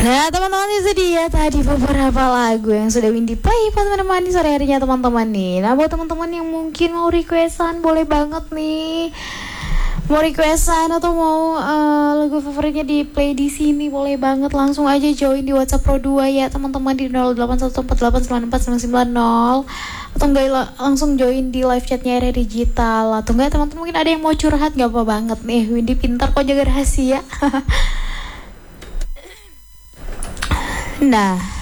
Nah teman-teman, itu dia tadi beberapa lagu yang sudah Windy play buat menemani sore harinya teman-teman nih. Nah buat teman-teman yang mungkin mau requestan, boleh banget nih. Mau requestan atau mau lagu favoritnya di play di sini, boleh banget langsung aja join di WhatsApp Pro 2 ya teman-teman, di 0814894940, atau enggak langsung join di live chatnya Area Digital, atau enggak teman-teman mungkin ada yang mau curhat, gak apa banget nih. Windy pintar kok jaga rahasia. Nah